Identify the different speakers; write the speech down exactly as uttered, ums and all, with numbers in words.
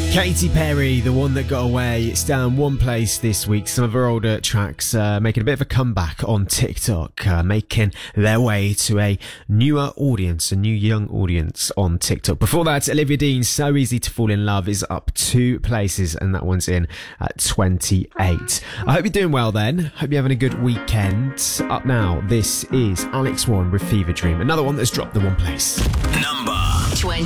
Speaker 1: Katy Perry, the one that got away, it's down one place this week. Some of her older tracks uh, making a bit of a comeback on TikTok, uh, making their way to a newer audience, a new young audience on TikTok. Before that, Olivia Dean's So Easy to Fall in Love is up two places, and that one's in at twenty-eight. I hope you're doing well then. Hope you're having a good weekend. Up now, this is Alex Warren with Fever Dream, another one that's dropped the one place.
Speaker 2: Number twenty.